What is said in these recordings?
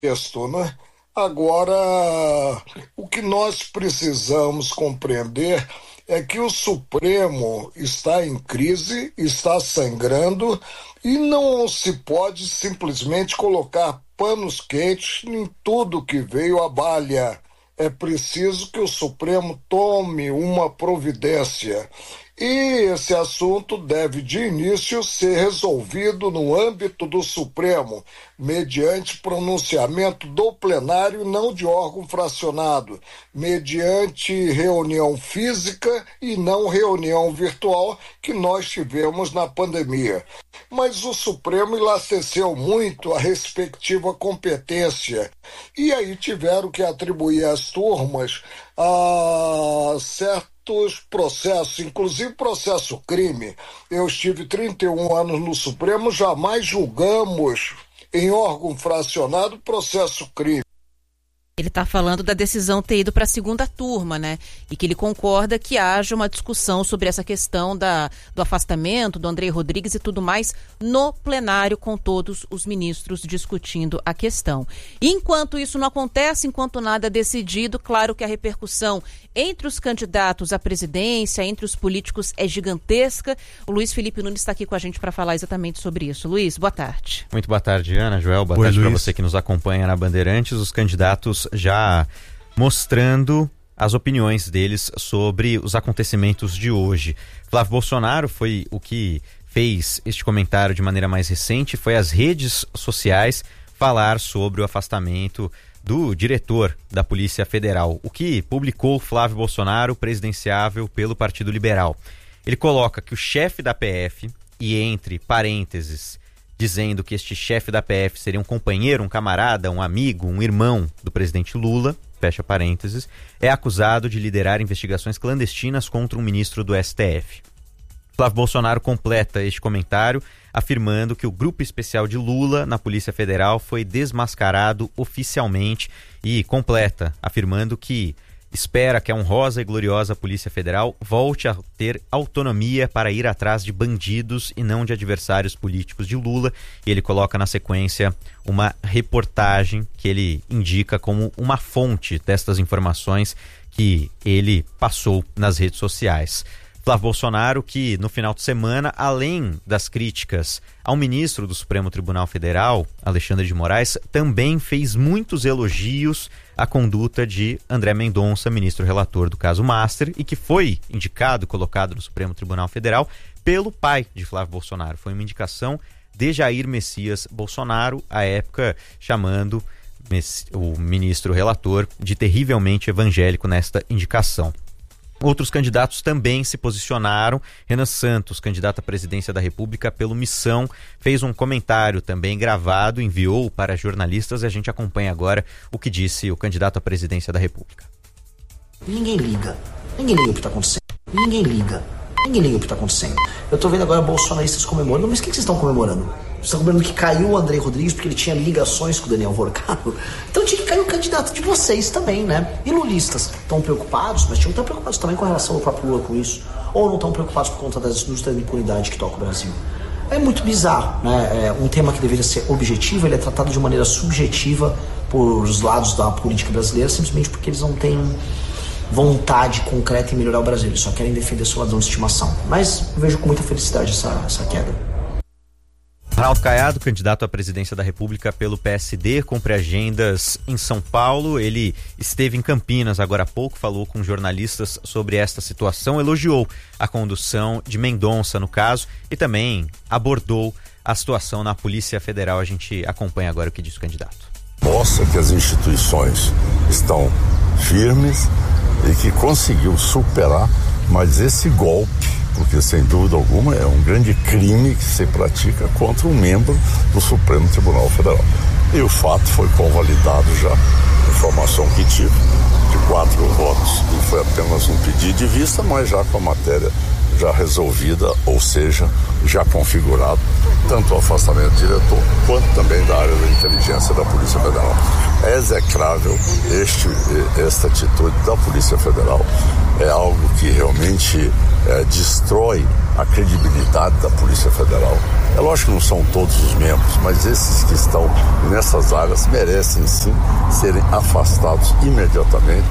texto, né? Agora, o que nós precisamos compreender é que o Supremo está em crise, está sangrando e não se pode simplesmente colocar panos quentes em tudo que veio à baila. É preciso que o Supremo tome uma providência. E esse assunto deve, de início, ser resolvido no âmbito do Supremo, mediante pronunciamento do plenário, não de órgão fracionado, mediante reunião física e não reunião virtual que nós tivemos na pandemia. Mas o Supremo enlaceceu muito a respectiva competência e aí tiveram que atribuir às turmas a certos processos, inclusive processo crime. Eu estive 31 anos no Supremo, jamais julgamos em órgão fracionado processo crime. Ele está falando da decisão ter ido para a segunda turma, né? E que ele concorda que haja uma discussão sobre essa questão do afastamento do André Rodrigues e tudo mais no plenário, com todos os ministros discutindo a questão. E enquanto isso não acontece, enquanto nada é decidido, claro que a repercussão entre os candidatos à presidência, entre os políticos, é gigantesca. O Luiz Felipe Nunes está aqui com a gente para falar exatamente sobre isso. Luiz, boa tarde. Muito boa tarde, Ana, Joel. Boa tarde para você que nos acompanha na Bandeirantes. Os candidatos já mostrando as opiniões deles sobre os acontecimentos de hoje. Flávio Bolsonaro foi o que fez este comentário de maneira mais recente, foi às redes sociais falar sobre o afastamento do diretor da Polícia Federal, o que publicou Flávio Bolsonaro, presidenciável pelo Partido Liberal. Ele coloca que o chefe da PF, e entre parênteses, dizendo que este chefe da PF seria um companheiro, um camarada, um amigo, um irmão do presidente Lula, fecha parênteses, é acusado de liderar investigações clandestinas contra um ministro do STF. Flávio Bolsonaro completa este comentário afirmando que o grupo especial de Lula na Polícia Federal foi desmascarado oficialmente e completa afirmando que espera que a honrosa e gloriosa Polícia Federal volte a ter autonomia para ir atrás de bandidos e não de adversários políticos de Lula. E ele coloca na sequência uma reportagem que ele indica como uma fonte destas informações que ele passou nas redes sociais. Flávio Bolsonaro, que no final de semana, além das críticas ao ministro do Supremo Tribunal Federal, Alexandre de Moraes, também fez muitos elogios à conduta de André Mendonça, ministro relator do caso Master, e que foi indicado, colocado no Supremo Tribunal Federal pelo pai de Flávio Bolsonaro. Foi uma indicação de Jair Messias Bolsonaro, à época chamando o ministro relator de terrivelmente evangélico nesta indicação. Outros candidatos também se posicionaram. Renan Santos, candidato à presidência da República pelo Missão, fez um comentário também gravado, enviou para jornalistas e a gente acompanha agora o que disse o candidato à presidência da República. Ninguém liga o que está acontecendo. Ninguém liga o que está acontecendo. Eu tô vendo agora bolsonaristas comemorando, mas o que vocês estão comemorando? Vocês estão comemorando que caiu o André Rodrigues porque ele tinha ligações com o Daniel Vorcado? Então tinha que cair o candidato de vocês também, né? E lulistas estão preocupados, mas tinham que estar preocupados também com relação ao próprio Lula com isso. Ou não estão preocupados por conta das indústrias de impunidade que toca o Brasil. É muito bizarro, né? É um tema que deveria ser objetivo, ele é tratado de maneira subjetiva por os lados da política brasileira, simplesmente porque eles não têm vontade concreta em melhorar o Brasil, eles só querem defender seu ladrão de estimação. Mas vejo com muita felicidade essa queda. Arnaldo Caiado, candidato à presidência da República pelo PSD, cumpre agendas em São Paulo. Ele esteve em Campinas agora há pouco, falou com jornalistas sobre esta situação, elogiou a condução de Mendonça no caso e também abordou a situação na Polícia Federal. A gente acompanha agora o que disse o candidato. Mostra que as instituições estão firmes e que conseguiu superar, mas esse golpe, porque sem dúvida alguma é um grande crime que se pratica contra um membro do Supremo Tribunal Federal. E o fato foi convalidado já, informação que tive, de 4 votos, e foi apenas um pedido de vista, mas já com a matéria já resolvida, ou seja, já configurado, tanto o afastamento do diretor, quanto também da área da inteligência da Polícia Federal. É execrável esta atitude da Polícia Federal, é algo que realmente destrói a credibilidade da Polícia Federal. É lógico que não são todos os membros, mas esses que estão nessas áreas merecem sim serem afastados imediatamente.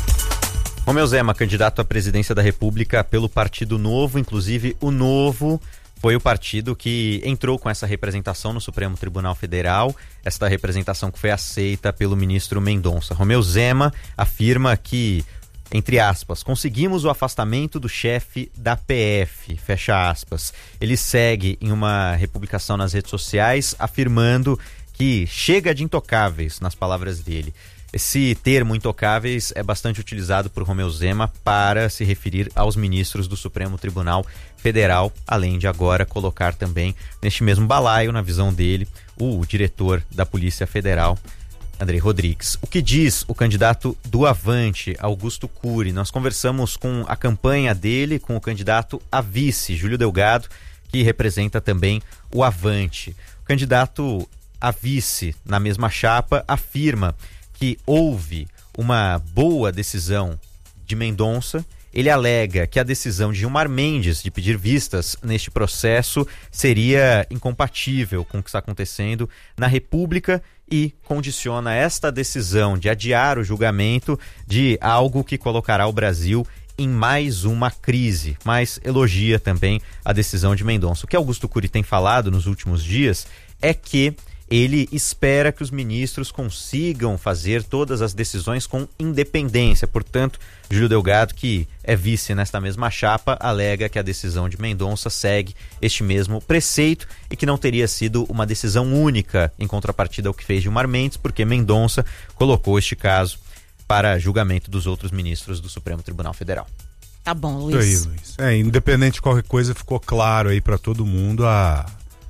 Romeu Zema, candidato à presidência da República pelo Partido Novo, inclusive o Novo foi o partido que entrou com essa representação no Supremo Tribunal Federal, esta representação que foi aceita pelo ministro Mendonça. Romeu Zema afirma que, entre aspas, conseguimos o afastamento do chefe da PF, fecha aspas. Ele segue em uma republicação nas redes sociais afirmando que chega de intocáveis, nas palavras dele. Esse termo intocáveis é bastante utilizado por Romeu Zema para se referir aos ministros do Supremo Tribunal Federal, além de agora colocar também neste mesmo balaio, na visão dele, o diretor da Polícia Federal, Andrei Rodrigues. O que diz o candidato do Avante, Augusto Cury? Nós conversamos com a campanha dele, com o candidato a vice, Júlio Delgado, que representa também o Avante. O candidato a vice, na mesma chapa, afirma que houve uma boa decisão de Mendonça. Ele alega que a decisão de Gilmar Mendes de pedir vistas neste processo seria incompatível com o que está acontecendo na República e condiciona esta decisão de adiar o julgamento de algo que colocará o Brasil em mais uma crise, mas elogia também a decisão de Mendonça. O que Augusto Cury tem falado nos últimos dias é que ele espera que os ministros consigam fazer todas as decisões com independência. Portanto, Júlio Delgado, que é vice nesta mesma chapa, alega que a decisão de Mendonça segue este mesmo preceito e que não teria sido uma decisão única em contrapartida ao que fez Gilmar Mendes, porque Mendonça colocou este caso para julgamento dos outros ministros do Supremo Tribunal Federal. Tá bom, Luiz. Isso aí, Luiz. Independente de qualquer coisa, ficou claro aí para todo mundo a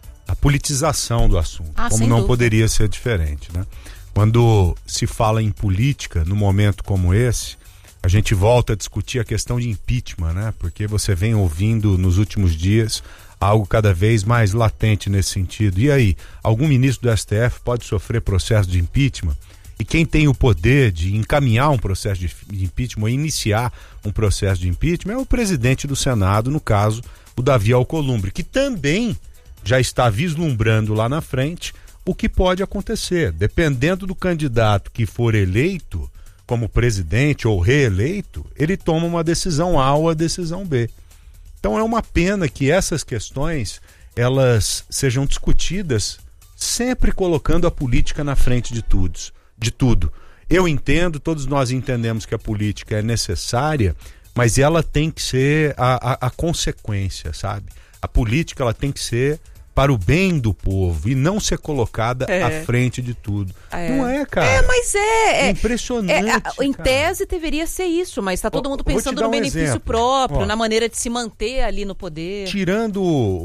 politização do assunto, como não poderia ser diferente, né? Quando se fala em política, num momento como esse, a gente volta a discutir a questão de impeachment, né? Porque você vem ouvindo nos últimos dias algo cada vez mais latente nesse sentido. E aí, algum ministro do STF pode sofrer processo de impeachment? E quem tem o poder de encaminhar um processo de impeachment ou iniciar um processo de impeachment é o presidente do Senado, no caso, o Davi Alcolumbre, que também já está vislumbrando lá na frente o que pode acontecer. Dependendo do candidato que for eleito como presidente ou reeleito, ele toma uma decisão A ou a decisão B. Então é uma pena que essas questões elas sejam discutidas sempre colocando a política na frente de tudo. Eu entendo, todos nós entendemos que a política é necessária, mas ela tem que ser a consequência, sabe? A política ela tem que ser para o bem do povo e não ser colocada à frente de tudo. Não é, cara? Mas é impressionante. Em tese deveria ser isso, mas está todo mundo pensando no benefício próprio, na maneira de se manter ali no poder. Tirando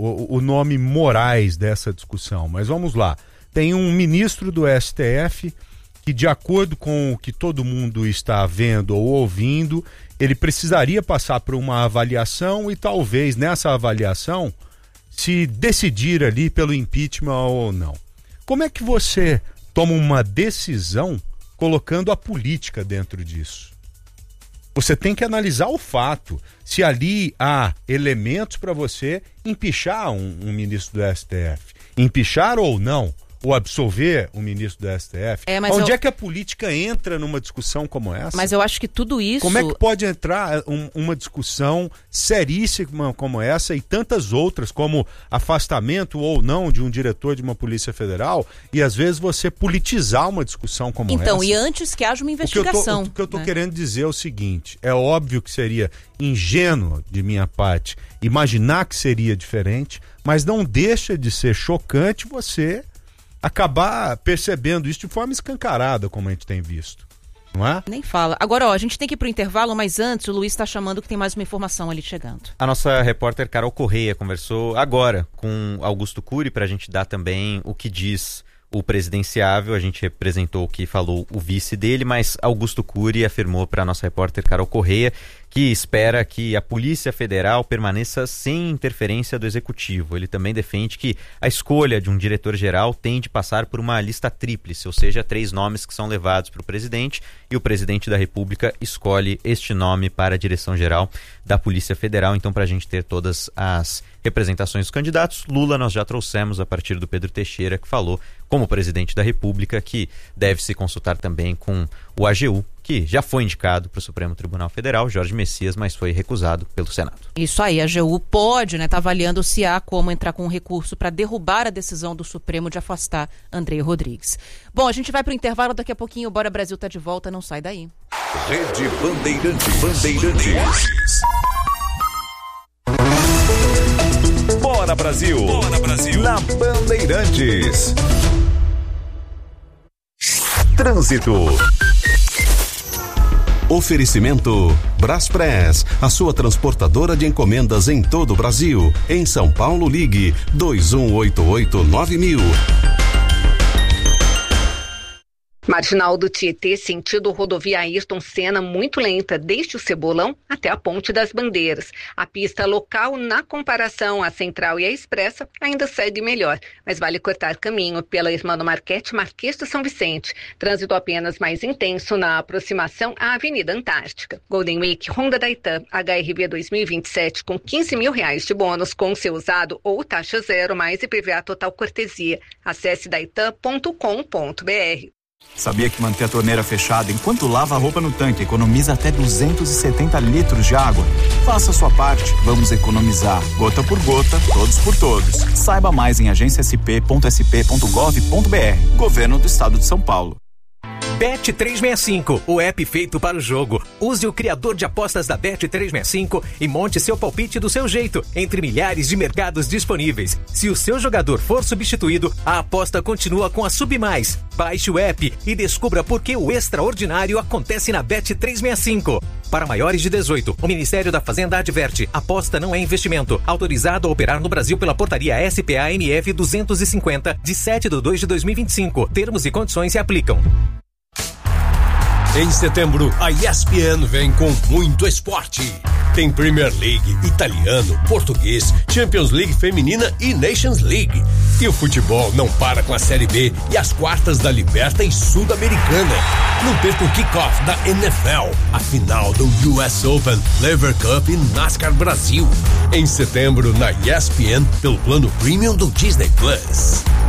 o nome Moraes dessa discussão, mas vamos lá. Tem um ministro do STF que, de acordo com o que todo mundo está vendo ou ouvindo, ele precisaria passar por uma avaliação e talvez nessa avaliação se decidir ali pelo impeachment ou não. Como é que você toma uma decisão colocando a política dentro disso? Você tem que analisar o fato, se ali há elementos para você empichar um ministro do STF. Empichar ou não, ou absolver um ministro do STF. Onde é que a política entra numa discussão como essa? Mas eu acho que tudo isso... Como é que pode entrar uma discussão seríssima como essa e tantas outras, como afastamento ou não de um diretor de uma Polícia Federal, e às vezes você politizar uma discussão como essa? Então, e antes que haja uma investigação. O que eu tô querendo dizer é o seguinte, é óbvio que seria ingênuo de minha parte imaginar que seria diferente, mas não deixa de ser chocante você acabar percebendo isso de forma escancarada, como a gente tem visto, não é? Nem fala. Agora, a gente tem que ir pro intervalo, mas antes o Luiz está chamando que tem mais uma informação ali chegando. A nossa repórter Carol Correia conversou agora com Augusto Cury para a gente dar também o que diz o presidenciável. A gente representou o que falou o vice dele, mas Augusto Cury afirmou para a nossa repórter Carol Correia que espera que a Polícia Federal permaneça sem interferência do Executivo. Ele também defende que a escolha de um diretor-geral tem de passar por uma lista tríplice, ou seja, 3 nomes que são levados para o presidente e o presidente da República escolhe este nome para a direção-geral da Polícia Federal. Então, para a gente ter todas as representações dos candidatos, Lula nós já trouxemos a partir do Pedro Teixeira, que falou, como presidente da República, que deve se consultar também com o AGU, que já foi indicado para o Supremo Tribunal Federal, Jorge Messias, mas foi recusado pelo Senado. Isso aí, a AGU pode, tá avaliando se há como entrar com um recurso para derrubar a decisão do Supremo de afastar Andrei Rodrigues. Bom, a gente vai para o intervalo, daqui a pouquinho o Bora Brasil tá de volta, não sai daí. Rede Bandeirantes. Bora Brasil! Bora Brasil! Na Bandeirantes. Trânsito. Oferecimento Braspress, a sua transportadora de encomendas em todo o Brasil. Em São Paulo, ligue 2188-9000. Marginal do Tietê, sentido rodovia Ayrton Senna, muito lenta, desde o Cebolão até a Ponte das Bandeiras. A pista local, na comparação à Central e à Expressa, ainda segue melhor, mas vale cortar caminho pela Hermano Marquete, Marquês de São Vicente. Trânsito apenas mais intenso na aproximação à Avenida Antártica. Golden Week, Honda da Itam, HRV 2027, com R$15 mil de bônus com seu usado ou taxa zero, mais IPVA total cortesia. Acesse daitam.com.br. Sabia que manter a torneira fechada enquanto lava a roupa no tanque economiza até 270 litros de água? Faça a sua parte, vamos economizar. Gota por gota, todos por todos. Saiba mais em agenciasp.sp.gov.br. Governo do Estado de São Paulo. Bet365, o app feito para o jogo. Use o criador de apostas da Bet365 e monte seu palpite do seu jeito, entre milhares de mercados disponíveis. Se o seu jogador for substituído, a aposta continua com a Submais. Baixe o app e descubra por que o extraordinário acontece na Bet365. Para maiores de 18, o Ministério da Fazenda adverte: aposta não é investimento. Autorizado a operar no Brasil pela portaria SPA-MF 250, de 7/2/2025. Termos e condições se aplicam. Em setembro, a ESPN vem com muito esporte. Tem Premier League, italiano, português, Champions League feminina e Nations League. E o futebol não para com a Série B e as quartas da Liberta e Sul-Americana. Não perca o kickoff da NFL, a final do US Open, Lever Cup e NASCAR Brasil. Em setembro, na ESPN, pelo plano Premium do Disney Plus.